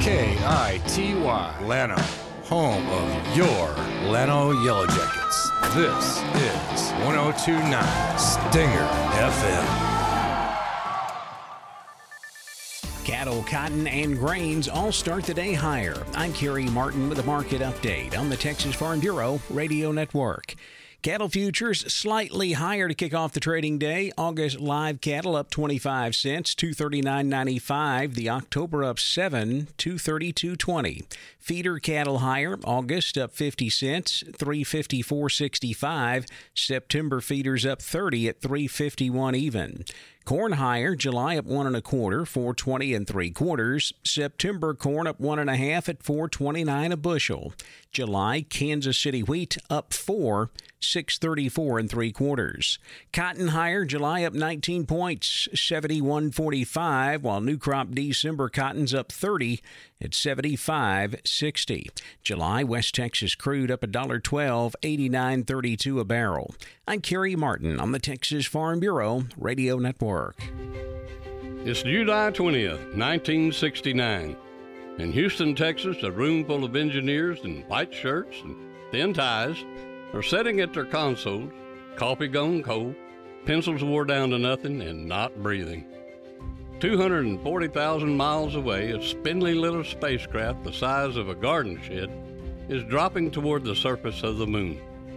KITY, Llano, home of your Llano Yellow Jackets. This is 102.9 Stinger FM. Cattle, cotton, and grains all start the day higher. I'm Kerry Martin with a market update on the Texas Farm Bureau Radio Network. Cattle futures slightly higher to kick off the trading day. August live cattle up 25 cents, $239.95. The October up 7, $232.20. Feeder cattle higher. August up 50 cents, $354.65. September feeders up 30 at $351 even. Corn higher. July up 1 1/4, $420 3/4. September corn up 1 1/2 at $429 a bushel. July Kansas City wheat up 4, $634 3/4. Cotton higher. July up 19 points, $71.45, while new crop December cotton's up 30 at $75.60. July West Texas crude up $1.12, $89.32 a barrel. I'm Kerry Martin on the Texas Farm Bureau Radio Network. It's July 20th, 1969. In Houston, Texas, a room full of engineers in white shirts and thin ties are sitting at their consoles, coffee gone cold, pencils wore down to nothing, and not breathing. 240,000 miles away, a spindly little spacecraft the size of a garden shed is dropping toward the surface of the moon.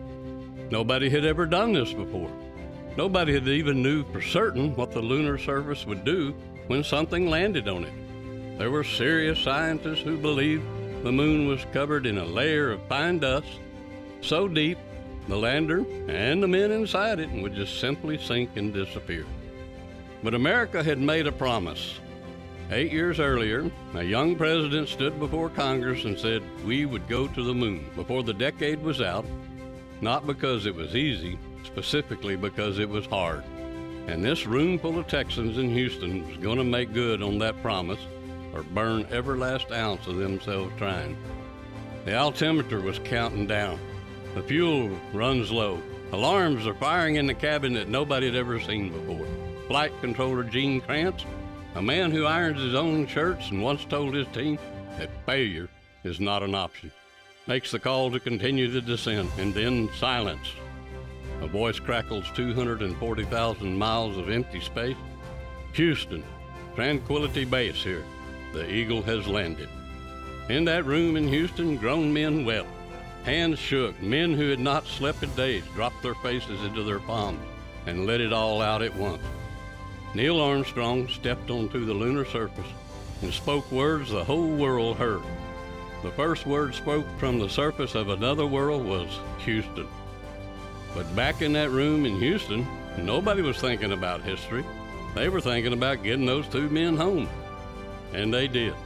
Nobody had ever done this before. Nobody had even knew for certain what the lunar surface would do when something landed on it. There were serious scientists who believed the moon was covered in a layer of fine dust so deep the lander and the men inside it would just simply sink and disappear. But America had made a promise. 8 years earlier, a young president stood before Congress and said we would go to the moon before the decade was out, not because it was easy, specifically because it was hard. And this room full of Texans in Houston was going to make good on that promise or burn every last ounce of themselves trying. The altimeter was counting down. The fuel runs low. Alarms are firing in the cabin that nobody had ever seen before. Flight controller Gene Kranz, a man who irons his own shirts and once told his team that failure is not an option, makes the call to continue the descent, and then silence. A voice crackles 240,000 miles of empty space. Houston, Tranquility Base here. The Eagle has landed. In that room in Houston, grown men wept. Hands shook. Men who had not slept in days dropped their faces into their palms and let it all out at once. Neil Armstrong stepped onto the lunar surface and spoke words the whole world heard. The first word spoke from the surface of another world was Houston. But back in that room in Houston, nobody was thinking about history. They were thinking about getting those two men home. And they did.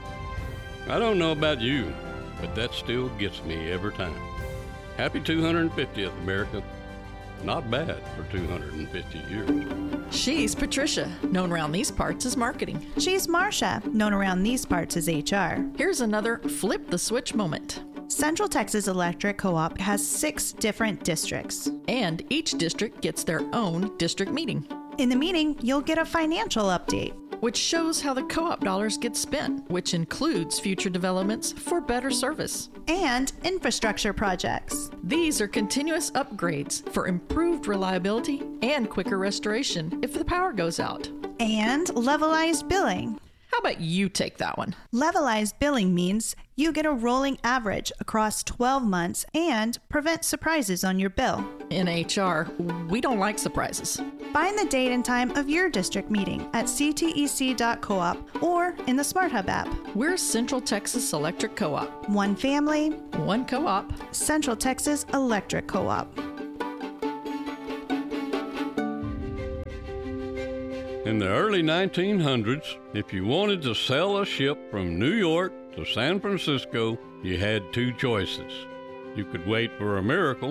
I don't know about you, but that still gets me every time. Happy 250th, America. Not bad for 250 years. She's Patricia, known around these parts as marketing. She's Marcia, known around these parts as HR. Here's another flip the switch moment. Central Texas Electric Co-op has 6 different districts. And each district gets their own district meeting. In the meeting, you'll get a financial update, which shows how the co-op dollars get spent, which includes future developments for better service. And infrastructure projects. These are continuous upgrades for improved reliability and quicker restoration if the power goes out. And levelized billing. How about you take that one? Levelized billing means you get a rolling average across 12 months and prevent surprises on your bill. In HR, we don't like surprises. Find the date and time of your district meeting at ctec.coop or in the Smart Hub app. We're Central Texas Electric Co-op. One family, one co-op. Central Texas Electric Co-op. In the early 1900s, if you wanted to sell a ship from New York to San Francisco, you had 2 choices. You could wait for a miracle